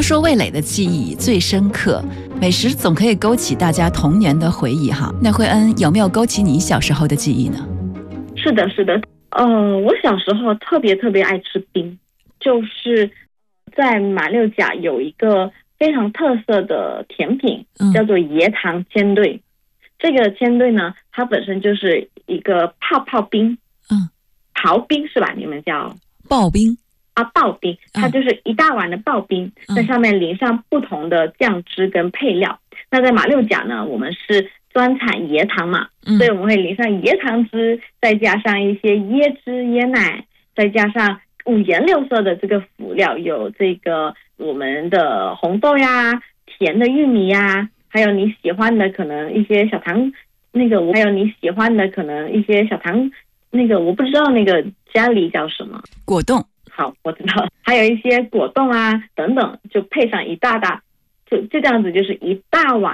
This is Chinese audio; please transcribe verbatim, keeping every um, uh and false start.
说味蕾的记忆最深刻，美食总可以勾起大家童年的回忆哈。那慧恩有没有勾起你小时候的记忆呢？ 是的，是的，呃，我小时候特别特别爱吃冰，就是在马六甲有一个非常特色的甜品， 嗯、 叫做椰糖煎堆。这个煎堆呢，它本身就是一个泡泡冰， 嗯， 刨冰是吧？你们叫刨冰啊，刨冰，它就是一大碗的刨冰，在、嗯、上面淋上不同的酱汁跟配料。那在马六甲呢，我们是专产椰糖嘛、嗯，所以我们会淋上椰糖汁，再加上一些椰汁、椰奶，再加上五颜六色的这个辅料，有这个我们的红豆呀、甜的玉米呀，还有你喜欢的可能一些小糖，那个还有你喜欢的可能一些小糖，那个我不知道那个家里叫什么， 果冻。 好，我知道，还有一些果冻啊等等，就配上一大大，就就这样子，就是一大碗